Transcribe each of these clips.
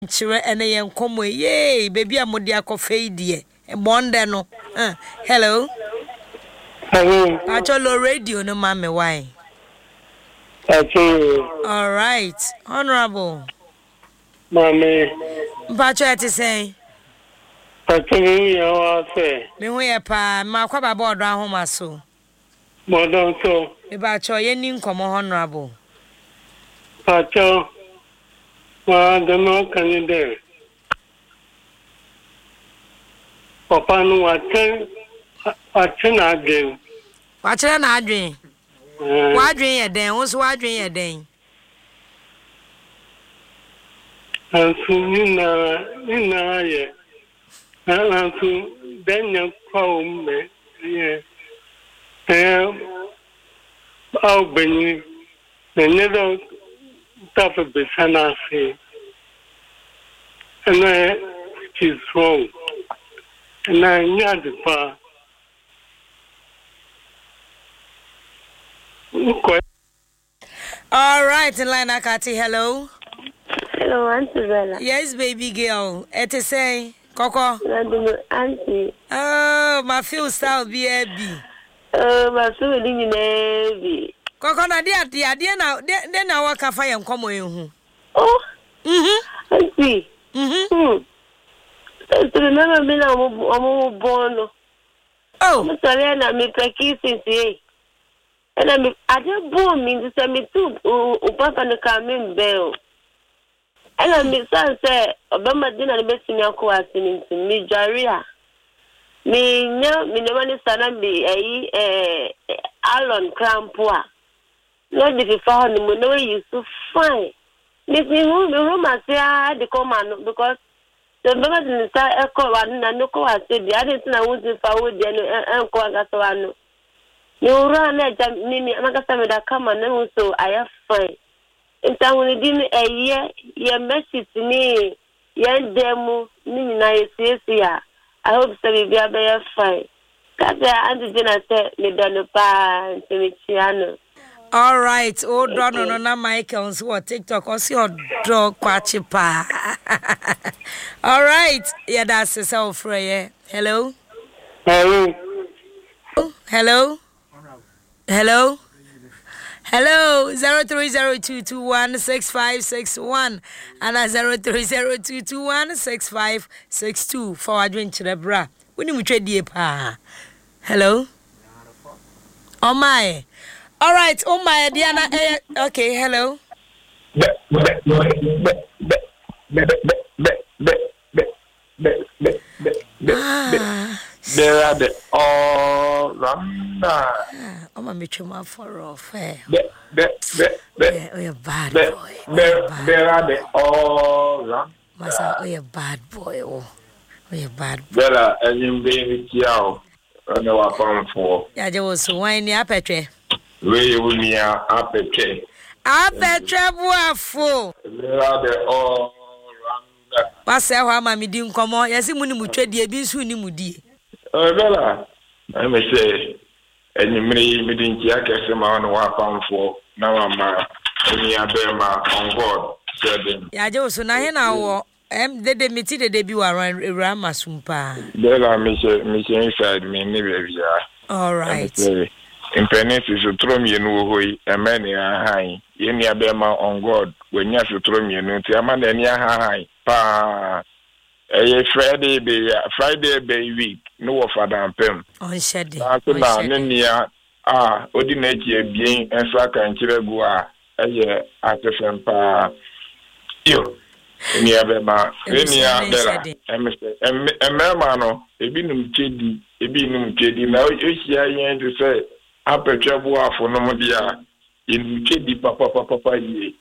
Chire ene yen komo ye baby amodi akofe die bonde no. Hello. Hello. Acholo radio no mame why. Okay. All right. Honorable. Mame. Mpacho eti say. Patini ya wa se. Me hu ye pa ma kwa baba odo ahoma so. Modon so. Me ba cho ye ni nkomo honorable. Pacho. Wa demo kanide. Papa no waten na adwen. Wa kire na adwen. Wa adwen ye den, wo so wa adwen ye den. Ansu nina ye. Ansu denya kwa me ye. Au beni. Nenedo tafe besana se. And it is wrong. And I need the power. All right, in line Akati, hello. Hello, Auntie Bella. Yes, baby girl. Ete say, Coco. Auntie. Oh, my feel style be a B. Oh, my feeling in heavy. Coco, na dia now, then I walk a fire and come away. Oh, Auntie. Remember me now, I'm born. Oh, I'm sorry, I'm a kiss. And I just born me to send me to Papa and the coming bell. And I miss son say, Obama dinner best in your coassing to me, Jaria. Me no money son be a Alon Crampoa. Not if you found him, no you so fine. Miss me room, I say I had the command because the Obama didn't start echo and no coass said the other thing I wouldn't forward the uncle Gasawano. You run at Mimi, I'm not going to come and so I have fine. If I want to give me a year, your message to me, your demo, Mimi, I hope so we be a better fine. That's why Auntie Jenna said, me done a pan to me, Chiano. all right. Oh, don't know Michael, so what TikTok, or see your dog, Quachipa. All right. Yeah, that's the self for you. Hello. Hello. Hello. Hello. Hello, 0302216561 and 0302216562 for our drink to the bra. When you trade the pa. Hello. Oh my. All right. Oh my, Diana. Okay. Hello. There are the all randa. Oh my, make my for off. Oh, You're bad boy. There are the all randa. Masa, oh, you're bad boy. Oh, you're bad boy. There are any baby cow. I know what I'm for. Yeah, there was wine near Petre. Where you will be a Petre. Petre Boafo. There are the all randa. What's our mammy didn't come on? Yes, Muni Mutredi, a bit soon in Mudi. Bella, I may say, and you may didn't jack as a man what I'm for. Now I'm only a bear on God. Yeah, Joseph, now, the meeting the debut around Ramasumpa. Bella, Miss inside me, never. All right. In Penis is a trum you know, a man high. Any a bear on God when you have to trum you know, a man any high. Pa. Friday be week no for them pem on Saturday na nenia ordinate bien enso aka nchiregu atefem pa yo ni abema enia dela emema no ebinum chedi na ohia yen to say apetwabu afo no mo dia enu chedi papa ye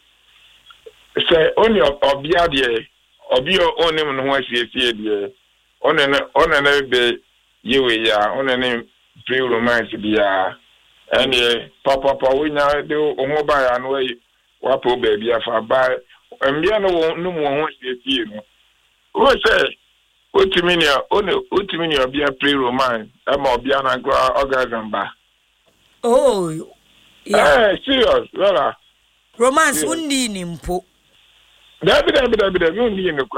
say only obia de Obio onem no asiesie de onene be yewe ya onene pre romance bia ene papa winya de omoba ya no wapo baby afa ba mbia no no mo ho asiesie no o say otimi ni obia pre romance ama obia na gwa orgasm ba oh yeah serious well romance undi ni mpo Dabi, you need